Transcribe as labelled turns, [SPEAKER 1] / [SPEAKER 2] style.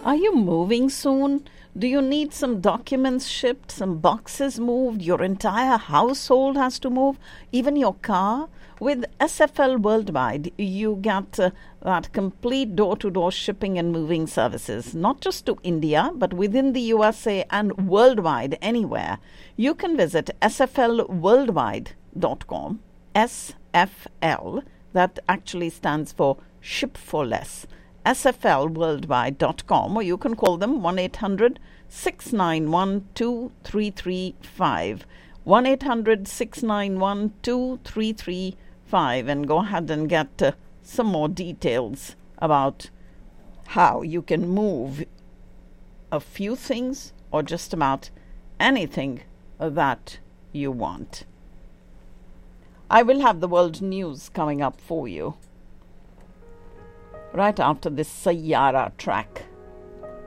[SPEAKER 1] Are you moving soon? Do you need some documents shipped, some boxes moved? Your entire household has to move, even your car? With SFL Worldwide, you get that complete door-to-door shipping and moving services, not just to India, but within the USA and worldwide, anywhere. You can visit sflworldwide.com, SFL, that actually stands for Ship for Less, sflworldwide.com, or you can call them 1-800-691-2335, 1-800-691-2335, and go ahead and get some more details about how you can move a few things or just about anything that you want. I will have the world news coming up for you right after this Sayyara track.